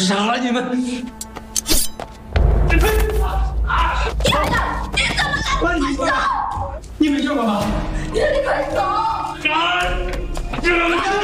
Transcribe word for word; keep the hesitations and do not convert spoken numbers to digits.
杀了你们！ 你们你怎么敢走？ 你没事吧？ 你快走！ 啊！这